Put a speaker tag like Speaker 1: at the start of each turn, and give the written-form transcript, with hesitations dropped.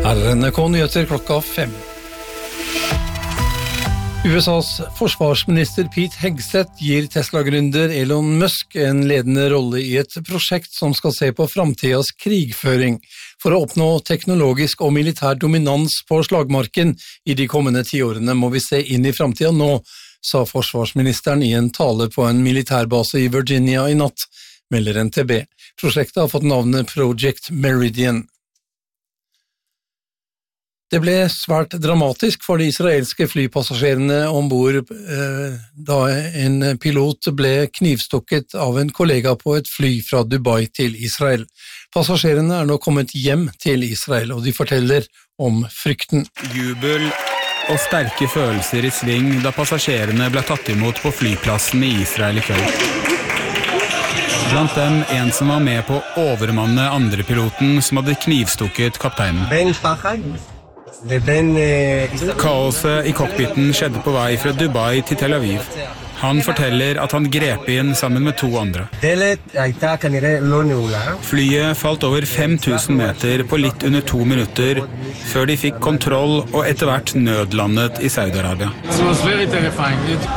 Speaker 1: NRK Nyheter klokka 5. USAs forsvarsminister Pete Hegseth gir Tesla-gründer Elon Musk en ledende rolle i et prosjekt som skal se på fremtidens krigføring for å oppnå teknologisk og militær dominans på slagmarken. I de kommende 10 årene må vi se inn i fremtiden nå, sa forsvarsministeren i en tale på en militærbase i Virginia i natt, melder NTB. Prosjektet har fått navnet Project Meridian. Det ble svært dramatisk for de israelske flypassasjerene ombord da en pilot ble knivstukket av en kollega på et fly fra Dubai til Israel. Passasjerene er nå kommet hjem til Israel, og de forteller om frykten.
Speaker 2: Jubel og sterke følelser i sving da passasjerene ble tatt imot på flyplassen i Israel i kveld. Blant dem en som var med på å overmanne andre piloten som hadde knivstukket kapteinen. Kaoset i cockpiten skjedde på vei fra Dubai til Tel Aviv. Han forteller at han grep inn sammen med 2 andre. Flyet falt over 5000 meter på litt under 2 minutter, før de fikk kontroll og etter hvert nødlandet i Saudi-Arabia.